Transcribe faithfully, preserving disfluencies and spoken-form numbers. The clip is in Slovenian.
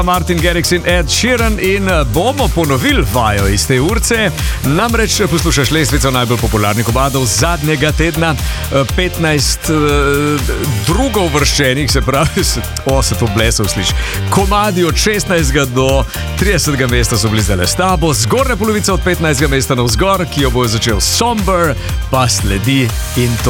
Martin Garrix in Ed Sheeran in bomo ponovili vajo iz te urce. Namreč poslušaš lestvico najbolj popularnih komadov zadnjega tedna. petnajst drugo uvrščenih, se pravi, o, se to blesov sliši. Komadi od šestnajstega do tridesetega mesta so bili zdaj s tabo. Zgornja polovica od petnajstega mesta navzgor, ki jo bo začel Somber, pa sledi In to